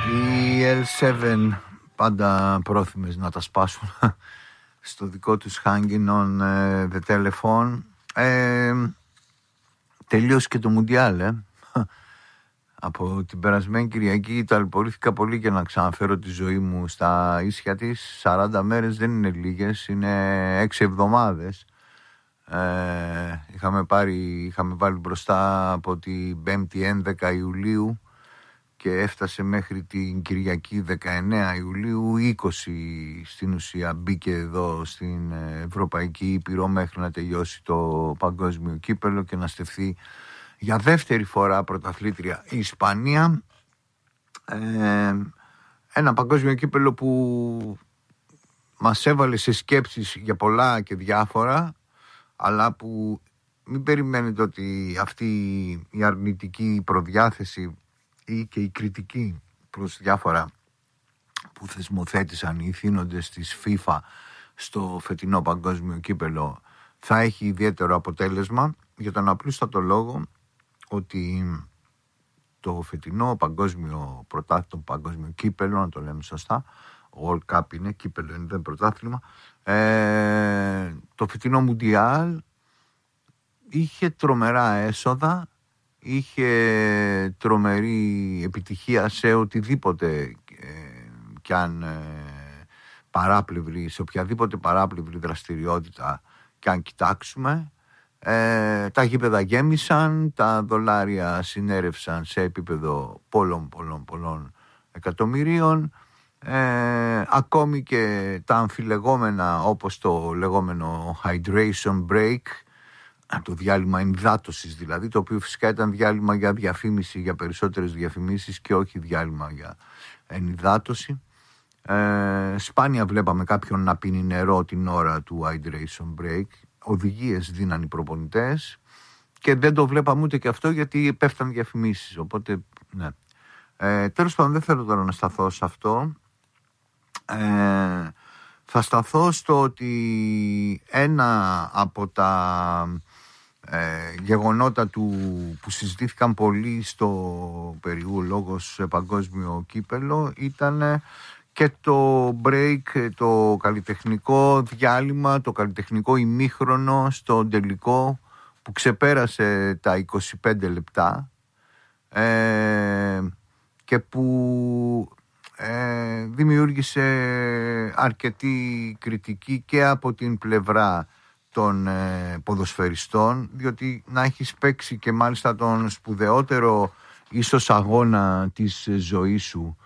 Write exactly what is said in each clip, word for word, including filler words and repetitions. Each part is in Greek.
Οι ελ σέβεν πάντα πρόθυμες να τα σπάσουν στο δικό τους hanging on uh, the telephone. Ε, τελείωσε και το Μουντιάλ, ε. Από την περασμένη Κυριακή ταλαιπωρήθηκα πολύ για να ξαναφέρω τη ζωή μου στα ίσια της. σαράντα μέρες δεν είναι λίγες, είναι έξι εβδομάδες. Ε, είχαμε, πάρει, είχαμε βάλει μπροστά από την πέμπτη έντεκα Ιουλίου και έφτασε μέχρι την Κυριακή δεκαεννέα Ιουλίου, είκοσι στην ουσία μπήκε εδώ στην Ευρωπαϊκή Ήπειρο μέχρι να τελειώσει το παγκόσμιο κύπελλο και να στεφθεί για δεύτερη φορά πρωταθλήτρια η Ισπανία. Ε, ένα παγκόσμιο κύπελλο που μας έβαλε σε σκέψεις για πολλά και διάφορα, αλλά που μην περιμένετε ότι αυτή η αρνητική προδιάθεση ή και η κριτική προς διάφορα που θεσμοθέτησαν οι ηθήνοντες της FIFA στο φετινό παγκόσμιο κύπελλο θα έχει ιδιαίτερο αποτέλεσμα, για τον απλούστατο λόγο ότι το φετινό παγκόσμιο πρωτάθλημα, παγκόσμιο κύπελλο, να το λέμε σωστά, World Cup είναι, κύπελλο είναι, δεν πρωτάθλημα, ε, το φετινό Μουντιάλ είχε τρομερά έσοδα, είχε τρομερή επιτυχία σε οτιδήποτε ε, κι αν ε, παράπλευρη, σε οποιαδήποτε παράπλευρη δραστηριότητα κι αν κοιτάξουμε. Ε, τα γήπεδα γέμισαν, τα δολάρια συνέρευσαν σε επίπεδο πολλών πολλών πολλών εκατομμυρίων, ε, ακόμη και τα αμφιλεγόμενα, όπως το λεγόμενο hydration break, το διάλειμμα ενυδάτωσης δηλαδή, το οποίο φυσικά ήταν διάλειμμα για διαφήμιση, για περισσότερες διαφημίσεις και όχι διάλειμμα για ενυδάτωση. Ε, σπάνια βλέπαμε κάποιον να πίνει νερό την ώρα του hydration break. Οδηγίες δίναν οι προπονητές και δεν το βλέπαμε ούτε και αυτό, γιατί πέφταν διαφημίσεις, οπότε ναι. Ε, τέλος πάντων, δεν θέλω τώρα να σταθώ σε αυτό. Ε, θα σταθώ στο ότι ένα από τα ε, γεγονότα του, που συζητήθηκαν πολύ στο περιού λόγος σε παγκόσμιο κύπελλο ήταν και το break, το καλλιτεχνικό διάλειμμα, το καλλιτεχνικό ημίχρονο στο τελικό που ξεπέρασε τα είκοσι πέντε λεπτά ε, και που ε, δημιούργησε αρκετή κριτική και από την πλευρά των ε, ποδοσφαιριστών, διότι να έχεις παίξει και μάλιστα τον σπουδαιότερο ίσως αγώνα της ζωής σου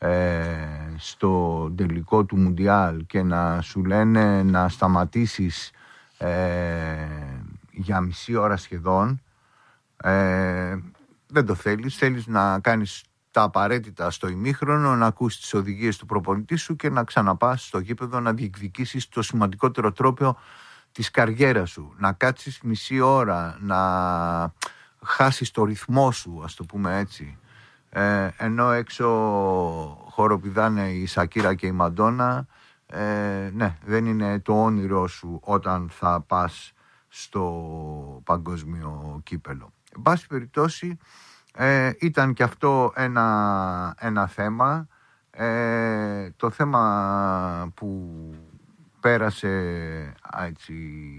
στο τελικό του Μουντιάλ και να σου λένε να σταματήσεις ε, για μισή ώρα σχεδόν, ε, δεν το θέλεις. Θέλεις να κάνεις τα απαραίτητα στο ημίχρονο, να ακούσεις τις οδηγίες του προπονητή σου και να ξαναπάς στο γήπεδο να διεκδικήσεις το σημαντικότερο τρόπαιο της καριέρας σου, να κάτσεις μισή ώρα, να χάσεις το ρυθμό σου, ας το πούμε έτσι. Ε, ενώ έξω χοροπηδάνε η Σακύρα και η Μαντόνα, ε, ναι, δεν είναι το όνειρό σου όταν θα πας στο παγκόσμιο κύπελλο. Εν πάση περιπτώσει, ε, ήταν και αυτό ένα, ένα θέμα. Ε, το θέμα που πέρασε έτσι,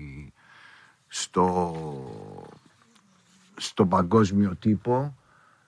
στο, στο παγκόσμιο τύπο,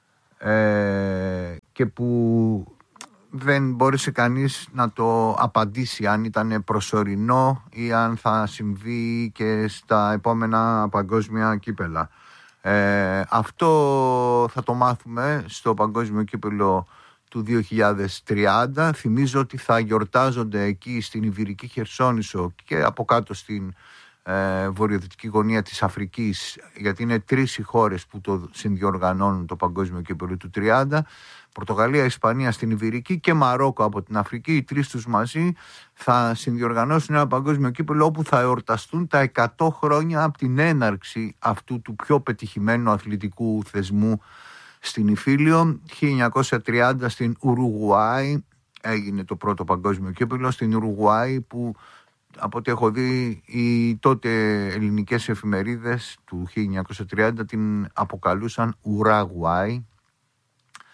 Ε, και που δεν μπόρεσε κανείς να το απαντήσει αν ήταν προσωρινό ή αν θα συμβεί και στα επόμενα παγκόσμια κύπελλα. Ε, αυτό θα το μάθουμε στο παγκόσμιο κύπελλο του δύο χιλιάδες τριάντα. Θυμίζω ότι θα γιορτάζονται εκεί στην Ιβηρική Χερσόνησο και από κάτω στην Ε, βορειοδυτική γωνία της Αφρικής, γιατί είναι τρεις οι χώρες που το συνδιοργανώνουν το παγκόσμιο κύπελλο του τριάντα, Πορτογαλία, Ισπανία στην Ιβηρική και Μαρόκο από την Αφρική. Οι τρεις τους μαζί θα συνδιοργανώσουν ένα παγκόσμιο κύπελλο όπου θα εορταστούν τα εκατό χρόνια από την έναρξη αυτού του πιο πετυχημένου αθλητικού θεσμού στην Ιφίλιο. χίλια εννιακόσια τριάντα στην Ουρουγουάη έγινε το πρώτο παγκόσμιο κύπελλο, στην Ουρουγουάη που από ό,τι έχω δει οι τότε ελληνικές εφημερίδες του χίλια εννιακόσια τριάντα την αποκαλούσαν Ουράγουάη.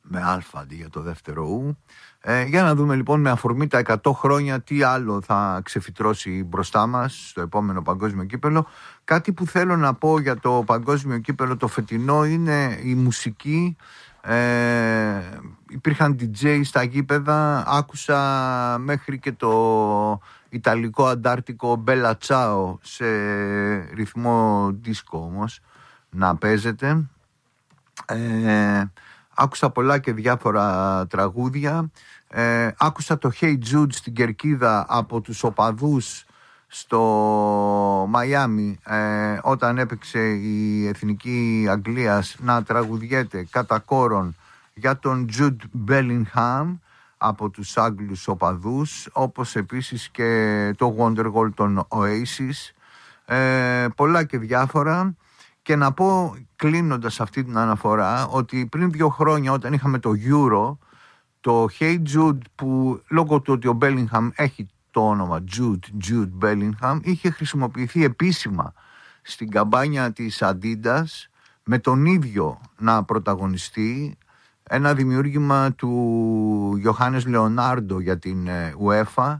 με αλφα αντί για το δεύτερο ου. Ε, για να δούμε λοιπόν με αφορμή τα εκατό χρόνια τι άλλο θα ξεφυτρώσει μπροστά μας στο επόμενο παγκόσμιο κύπελο. Κάτι που θέλω να πω για το παγκόσμιο κύπελο το φετινό είναι η μουσική. Ε, υπήρχαν ντι τζέι στα γήπεδα, άκουσα μέχρι και το ιταλικό αντάρτικο Bella Ciao σε ρυθμό δίσκο όμως να παίζεται. Ε, άκουσα πολλά και διάφορα τραγούδια. Ε, άκουσα το Hey Jude στην κερκίδα από τους οπαδούς στο Μαϊάμι ε, όταν έπαιξε η Εθνική Αγγλίας να τραγουδιέται κατά κόρον για τον Jude Bellingham από τους Άγγλους οπαδούς, όπως επίσης και το Wonderwall των Oasis. Ε, πολλά και διάφορα. Και να πω κλείνοντας αυτή την αναφορά ότι πριν δύο χρόνια όταν είχαμε το Euro, το Hey Jude που λόγω του ότι ο Bellingham έχει το όνομα Jude, Jude Bellingham, είχε χρησιμοποιηθεί επίσημα στην καμπάνια της Adidas με τον ίδιο να πρωταγωνιστεί, ένα δημιούργημα του Ιωάννης Λεωνάρντο για την UEFA,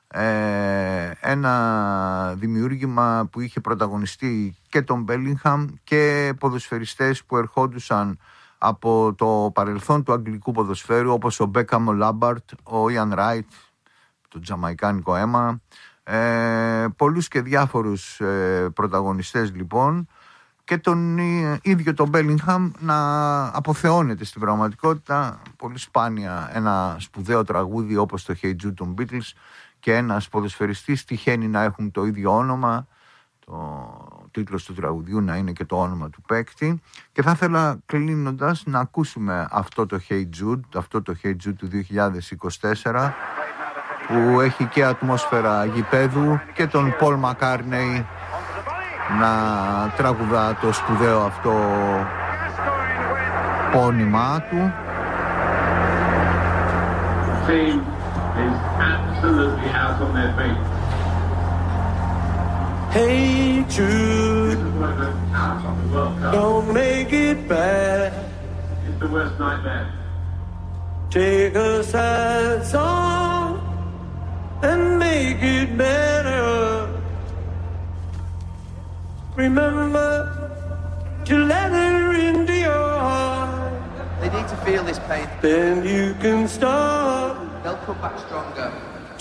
ένα δημιούργημα που είχε πρωταγωνιστεί και τον Bellingham και ποδοσφαιριστές που ερχόντουσαν από το παρελθόν του αγγλικού ποδοσφαίρου όπως ο Beckham, ο Λάμπαρτ, ο Ian Wright, το τζαμαϊκάνικο αίμα, ε, πολλούς και διάφορους ε, πρωταγωνιστές λοιπόν, και τον ίδιο τον Bellingham να αποθεώνεται στην πραγματικότητα. Πολύ σπάνια ένα σπουδαίο τραγούδι όπως το Hey Jude των Beatles και ένας ποδοσφαιριστής τυχαίνει να έχουν το ίδιο όνομα, το τίτλος του τραγουδιού να είναι και το όνομα του παίκτη. Και θα ήθελα κλείνοντας να ακούσουμε αυτό το Hey Jude, αυτό το Hey Jude του δύο χιλιάδες είκοσι τέσσερα, που έχει και ατμόσφαιρα γηπέδου και τον Paul McCartney να τραγουδά το σπουδαίο αυτό πόνημά του. Is absolutely out on their feet. Hey Jude, don't make it bad. It's the worst nightmare. Take a sad song and make it better. Remember to let her into your heart. They need to feel this pain. Then you can start. They'll come back stronger.